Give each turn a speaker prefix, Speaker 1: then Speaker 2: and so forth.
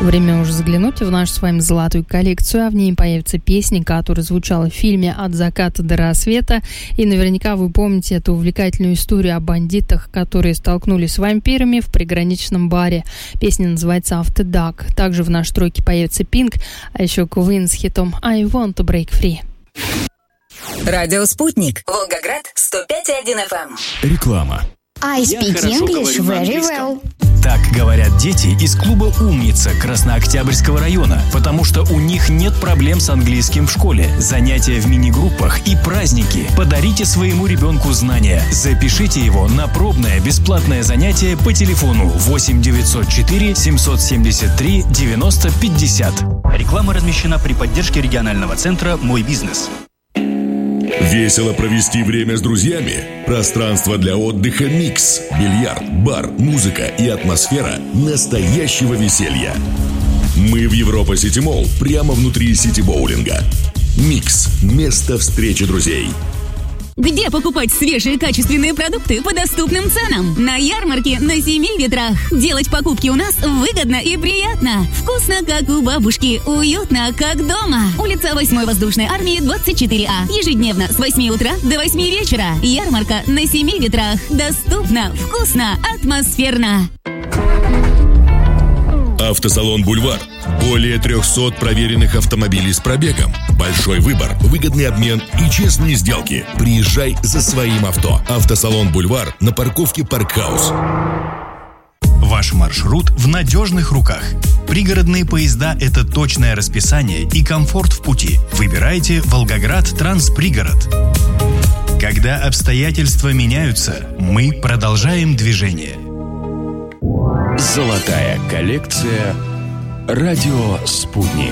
Speaker 1: Время уже заглянуть в нашу с вами золотую коллекцию, а в ней появится песня, которая звучала в фильме «От заката до рассвета». И наверняка вы помните эту увлекательную историю о бандитах, которые столкнулись с вампирами в приграничном баре. Песня называется «After Dark». Также в нашей тройке появится Pink, а еще Queen с хитом «I Want to Break Free».
Speaker 2: Радио «Спутник». Волгоград, 105,1 FM.
Speaker 3: Реклама.
Speaker 4: I speak English very well.
Speaker 3: Так говорят дети из клуба «Умница» Краснооктябрьского района, потому что у них нет проблем с английским в школе, занятия в мини-группах и праздники. Подарите своему ребенку знания. Запишите его на пробное бесплатное занятие по телефону 8 904 773 90 50.
Speaker 5: Реклама размещена при поддержке регионального центра «Мой бизнес».
Speaker 6: Весело провести время с друзьями? Пространство для отдыха «Микс». Бильярд, бар, музыка и атмосфера настоящего веселья. Мы в Европа Сити Молл, прямо внутри сити-боулинга. «Микс» – место встречи друзей.
Speaker 7: Где покупать свежие качественные продукты по доступным ценам? На ярмарке на Семи ветрах. Делать покупки у нас выгодно и приятно. Вкусно, как у бабушки. Уютно, как дома. Улица 8-й воздушной армии, 24А. Ежедневно с 8 утра до 8 вечера. Ярмарка на Семи ветрах. Доступно, вкусно, атмосферно.
Speaker 6: Автосалон «Бульвар». Более 300 проверенных автомобилей с пробегом. Большой выбор, выгодный обмен и честные сделки. Приезжай за своим авто. Автосалон «Бульвар» на парковке «Паркхаус».
Speaker 5: Ваш маршрут в надежных руках. Пригородные поезда – это точное расписание и комфорт в пути. Выбирайте «Волгоград Транспригород». Когда обстоятельства меняются, мы продолжаем движение.
Speaker 3: Золотая коллекция «Радио Спутник».